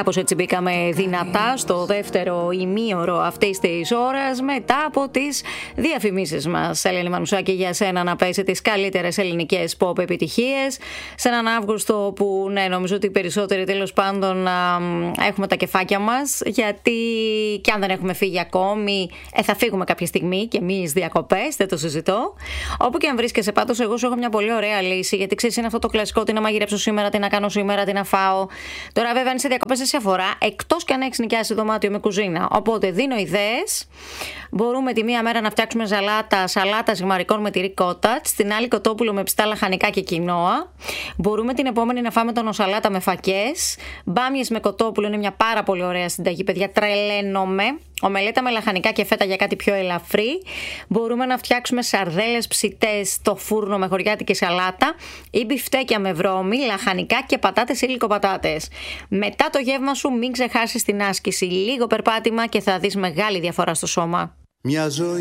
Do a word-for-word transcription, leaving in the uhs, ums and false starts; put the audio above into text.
Κάπως έτσι μπήκαμε δυνατά στο δεύτερο ημίωρο αυτής της ώρας, μετά από τις διαφημίσεις μας. Ελένη Μανουσάκη, για σένα να πέσει τις καλύτερες ελληνικές pop επιτυχίες σε έναν Αύγουστο που, ναι, νομίζω ότι οι περισσότεροι τέλος πάντων α, έχουμε τα κεφάκια μας, γιατί και αν δεν έχουμε φύγει ακόμη, ε, θα φύγουμε κάποια στιγμή και εμείς διακοπές, δεν το συζητώ. Όπου και αν βρίσκεσαι, πάντως, εγώ σου έχω μια πολύ ωραία λύση, γιατί ξέρεις, είναι αυτό το κλασικό: τι να μαγειρέψω σήμερα, τι να κάνω σήμερα, τι να φάω. Τώρα, βέβαια, αν είσαι διακοπές, δεν σε αφορά, εκτός και αν έχεις νοικιάσει δωμάτιο με κουζίνα. Οπότε δίνω ιδέες. Μπορούμε τη μία μέρα να φτιάξουμε ζαλάτα, σαλάτα ζυμαρικών με τυρί κότατς, την άλλη κοτόπουλο με πιστά λαχανικά και κοινόα. Μπορούμε την επόμενη να φάμε τονοσαλάτα με φακές. Μπάμιες με κοτόπουλο είναι μια πάρα πολύ ωραία συνταγή, παιδιά, τρελαίνομαι. Ομελέτα με λαχανικά και φέτα για κάτι πιο ελαφρύ. Μπορούμε να φτιάξουμε σαρδέλες ψητές στο φούρνο με χωριάτικη σαλάτα ή μπιφτέκια με βρώμη, λαχανικά και πατάτες ή γλυκοπατάτες. Μετά το γεύμα σου μην ξεχάσεις την άσκηση. Λίγο περπάτημα και θα δεις μεγάλη διαφορά στο σώμα. Μια ζωή